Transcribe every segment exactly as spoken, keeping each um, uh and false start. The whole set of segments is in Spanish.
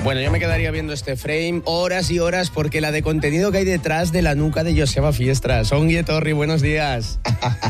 Bueno, yo me quedaría viendo este frame horas y horas porque la de contenido que hay detrás de la nuca de Joseba Fiestras. Ongi Etorri, buenos días.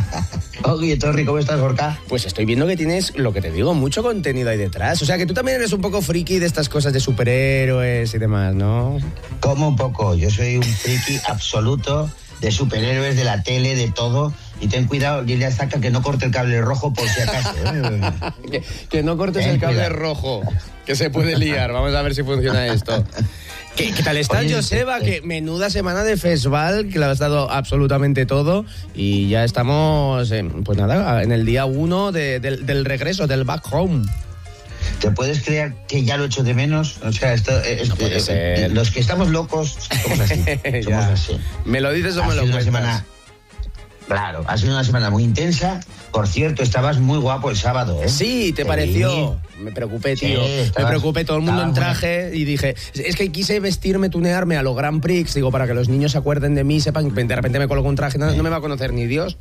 Ongi Etorri, ¿cómo estás, Gorka? Pues estoy viendo que tienes, lo que te digo, mucho contenido ahí detrás. O sea, que tú también eres un poco friki de estas cosas de superhéroes y demás, ¿no? Como un poco. Yo soy un friki absoluto de superhéroes, de la tele, de todo. Y ten cuidado, dile a Zaka que no corte el cable rojo por si acaso. ¿eh? que, que no cortes ten el cable cuidado. rojo, que se puede liar. Vamos a ver si funciona esto. ¿Qué, qué tal estás, Oye, Joseba? eh, Que menuda semana de festival, que le has dado absolutamente todo. Y ya estamos, en, pues nada, en el día uno de, del, del regreso, del back home. ¿Te puedes creer que ya lo echo de menos? O sea, esto, es, No puede eh, ser. los que estamos locos somos así. Somos Ya. así. ¿Me lo dices o Ha me lo sido una cuentas? semana, claro, ha sido una semana muy intensa. Por cierto, estabas muy guapo el sábado, ¿eh? Sí, ¿te Te pareció? vi. Me preocupé, Sí, tío. estabas- me preocupé, todo el mundo en estabas traje y dije, es que quise vestirme, tunearme a lo Grand Prix, digo, para que los niños se acuerden de mí, sepan, de repente me coloco un traje, no, no me va a conocer ni Dios.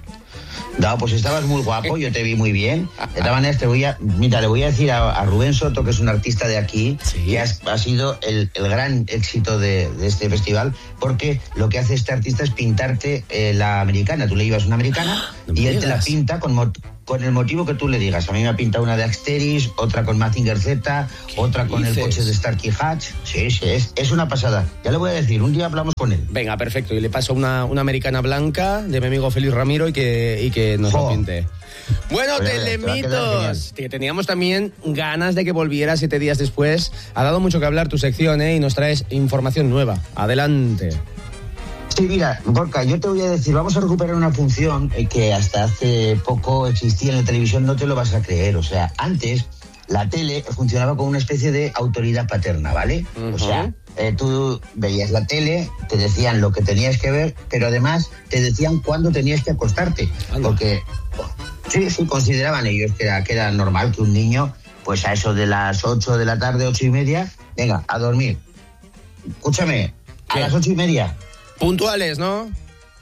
No, pues estabas muy guapo, yo te vi muy bien. De todas maneras, te voy a, mira, le voy a decir a, a Rubén Soto, que es un artista de aquí, Sí. que ha, ha sido el, el gran éxito de, de este festival, porque lo que hace este artista es pintarte eh, la americana. Tú le llevas una americana No me y él te la digas. pinta con, mo- con el motivo que tú le digas. A mí me ha pintado una de Axteris, otra con Mazinger Z, otra con el dices? coche de Starkey Hatch. Sí, sí, es, es una pasada. Ya le voy a decir, un día hablamos con él. Venga, perfecto, y le paso una, una americana blanca de mi amigo Félix Ramiro y que, y que nos lo Jo. pinte. Bueno, Pues ya ves, te va a quedar Telemitos, que teníamos también ganas de que volviera siete días después. Ha dado mucho que hablar tu sección, ¿eh? Y nos traes información nueva. Adelante. Sí, mira, Gorka, yo te voy a decir, vamos a recuperar una función eh, que hasta hace poco existía en la televisión, no te lo vas a creer. O sea, antes la tele funcionaba con una especie de autoridad paterna, ¿vale? Ujú. O sea, eh, tú veías la tele, te decían lo que tenías que ver, pero además te decían cuándo tenías que acostarte. Anda. Porque sí, sí, consideraban ellos que era, que era normal que un niño, pues a eso de las ocho de la tarde, ocho y media, venga, a dormir. Escúchame, a ¿Qué? las ocho y media. Puntuales, ¿no?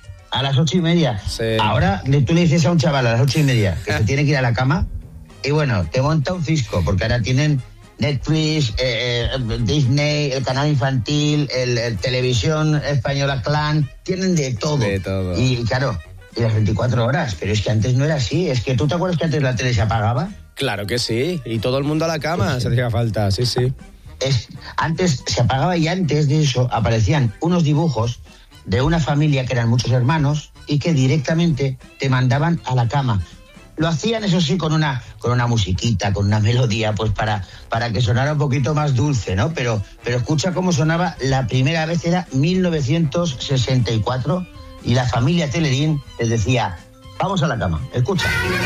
A las ocho y media. Sí. Ahora le- tú le dices a un chaval a las ocho y media que se tiene que ir a la cama y bueno, te monta un fisco porque ahora tienen Netflix, eh, eh, Disney, el canal infantil, el, el televisión española Clan, tienen de todo. De todo. Y claro, y las veinticuatro horas, pero es que antes no era así. Es que tú te acuerdas que antes la tele se apagaba. Claro que sí, y todo el mundo a la cama, se hacía falta, sí, sí. Es, antes se apagaba y antes de eso aparecían unos dibujos de una familia que eran muchos hermanos y que directamente te mandaban a la cama. Lo hacían, eso sí, con una, con una musiquita, con una melodía, pues para, para que sonara un poquito más dulce, ¿no? Pero, pero escucha cómo sonaba la primera vez, era mil novecientos sesenta y cuatro, y la familia Telerín les decía, vamos a la cama, escucha.